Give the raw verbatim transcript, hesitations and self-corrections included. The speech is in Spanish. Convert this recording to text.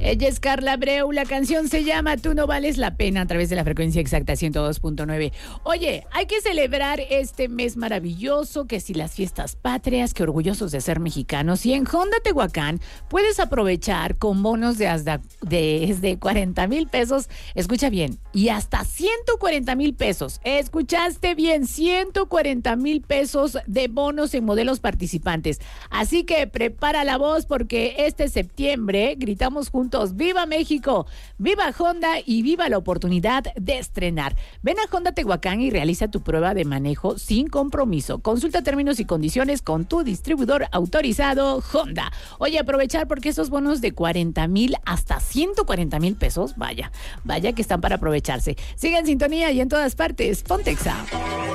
Ella es Carla Abreu, la canción se llama Tú no vales la pena a través de la frecuencia exacta ciento dos punto nueve. Oye, hay que celebrar este mes maravilloso, que si las fiestas patrias, que orgullosos de ser mexicanos. Y en Honda Tehuacán puedes aprovechar con bonos de hasta de, desde cuarenta mil pesos, escucha bien, y hasta ciento cuarenta mil pesos. Escuchaste bien, ciento cuarenta mil pesos de bonos en modelos participantes. Así que prepara la voz porque este septiembre gritamos juntos: ¡Viva México! ¡Viva Honda! Y viva la oportunidad de estrenar. Ven a Honda Tehuacán y realiza tu prueba de manejo sin compromiso. Consulta términos y condiciones con tu distribuidor autorizado Honda. Oye, aprovechar porque esos bonos de cuarenta mil hasta ciento cuarenta mil pesos, vaya, vaya que están para aprovecharse. Siga en sintonía y en todas partes. Ponte Exa.